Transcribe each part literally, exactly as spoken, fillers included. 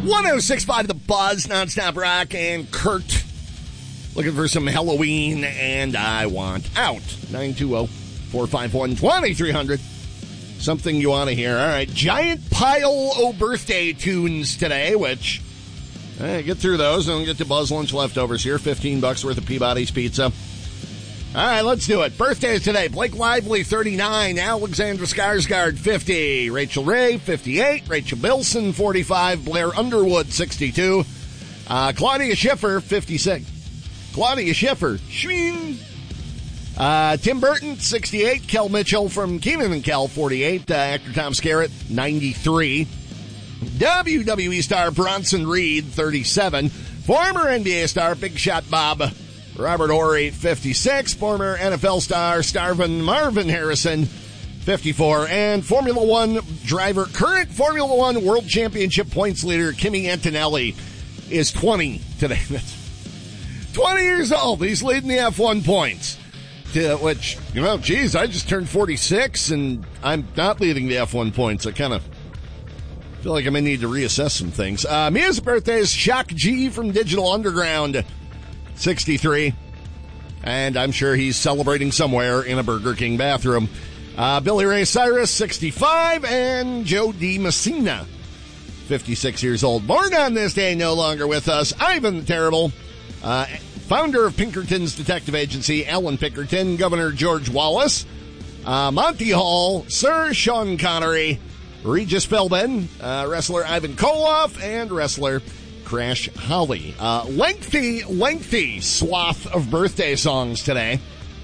one oh six point five The Buzz, Nonstop Rock, and Kurt. Looking for some Halloween, and I want out. nine two zero, four five one, two three zero zero. Something you want to hear. All right, giant pile of birthday tunes today, which, eh, get through those, and we'll get to Buzz Lunch leftovers here. fifteen bucks worth of Peabody's Pizza. All right, let's do it. Birthdays today. Blake Lively, thirty-nine. Alexandra Skarsgård, fifty. Rachel Ray, fifty-eight. Rachel Bilson, forty-five. Blair Underwood, sixty-two. Uh, Claudia Schiffer, fifty-six. Claudia Schiffer, Schwing. Uh, Tim Burton, sixty-eight. Kel Mitchell from Kenan and Kel, forty-eight. Uh, actor Tom Skerritt, ninety-three. W W E star Bronson Reed, thirty-seven. Former N B A star Big Shot Bob Robert Horry, fifty-six. Former N F L star Starvin Marvin Harrison, fifty-four. And Formula One driver, current Formula One World Championship points leader Kimi Antonelli is twenty today. twenty years old. He's leading the F one points. To which, you know, geez, I just turned forty-six and I'm not leading the F one points. I kind of feel like I may need to reassess some things. Uh, Mia's birthday is Shock G from Digital Underground, sixty-three. And I'm sure he's celebrating somewhere in a Burger King bathroom. Uh, Billy Ray Cyrus, sixty-five. And Joe D. Messina, fifty-six years old. Born on this day, no longer with us, Ivan the Terrible. Uh, founder of Pinkerton's Detective Agency, Alan Pinkerton. Governor George Wallace. Uh, Monty Hall. Sir Sean Connery. Regis Philbin. Uh, wrestler Ivan Koloff. And wrestler Crash Holly. Uh, lengthy, lengthy swath of birthday songs today.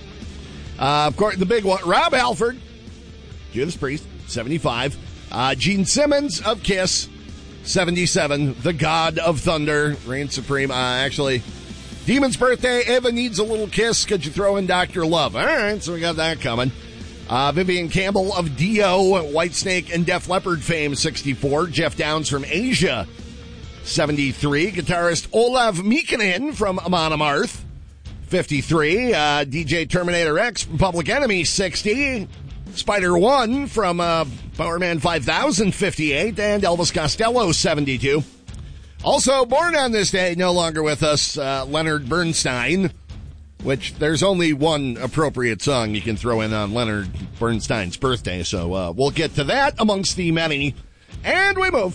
Uh, of course, the big one, Rob Halford, Judas Priest, seventy-five. Uh, Gene Simmons of Kiss, seventy-seven. The God of Thunder, reigns supreme. Uh, actually, Demon's birthday, Eva needs a little kiss. Could you throw in Doctor Love? All right, so we got that coming. Uh, Vivian Campbell of Dio, Whitesnake, and Def Leppard fame, sixty-four. Jeff Downs from Asia, seventy-three. Guitarist Olav Mikkonen from Amon Amarth, fifty-three. Uh, D J Terminator X from Public Enemy, sixty. Spider One from uh, Powerman five thousand, fifty-eight. And Elvis Costello, seventy-two. Also born on this day, no longer with us, uh, Leonard Bernstein, which there's only one appropriate song you can throw in on Leonard Bernstein's birthday. So uh, we'll get to that amongst the many. And we move.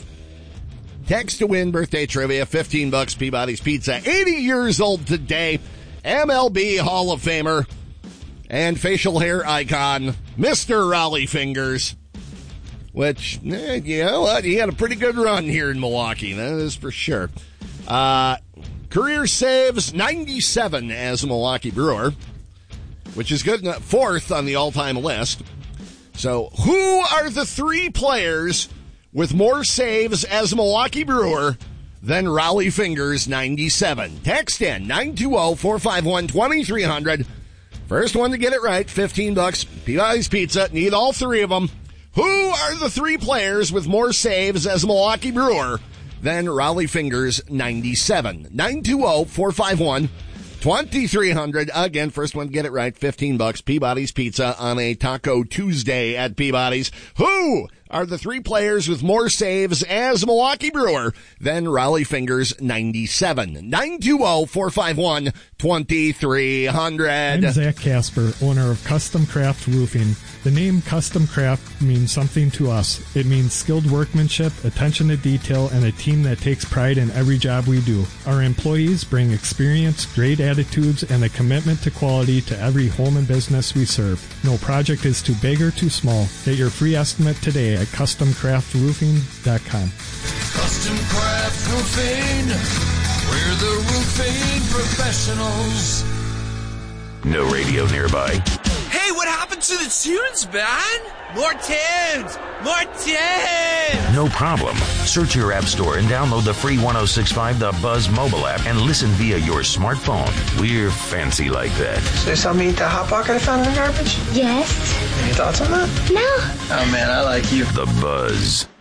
Text to win birthday trivia, fifteen bucks, Peabody's Pizza. eighty years old today, M L B Hall of Famer and facial hair icon, Mister Raleigh Fingers, which, eh, you know what, he had a pretty good run here in Milwaukee, that is for sure. Uh, career saves, ninety-seven as a Milwaukee Brewer, which is good, fourth on the all-time list. So who are the three players with more saves as a Milwaukee Brewer than Raleigh Fingers, ninety-seven? Text in nine two zero, four five one, two three zero zero. First one to get it right, fifteen bucks. Peabody's Pizza. Need all three of them. Who are the three players with more saves as a Milwaukee Brewer than Raleigh Fingers, ninety-seven? nine two zero, four five one, two three zero zero. Again, first one to get it right, fifteen bucks. Peabody's Pizza on a Taco Tuesday at Peabody's. Who are the three players with more saves as a Milwaukee Brewer than Raleigh Fingers, ninety-seven? nine two zero, four five one, two three zero zero. I'm Zach Casper, owner of Custom Craft Roofing. The name Custom Craft means something to us. It means skilled workmanship, attention to detail, and a team that takes pride in every job we do. Our employees bring experience, great attitudes, and a commitment to quality to every home and business we serve. No project is too big or too small. Get your free estimate today at custom craft roofing dot com. Custom Craft Roofing, we're the roofing professionals. No radio nearby. Hey, what happened to the tunes, man? More tunes! More tunes! No problem. Search your app store and download the free one oh six point five The Buzz mobile app and listen via your smartphone. We're fancy like that. So you saw me eat that Hot Pocket I found in the garbage? Yes. Any thoughts on that? No. Oh, man, I like you. The Buzz.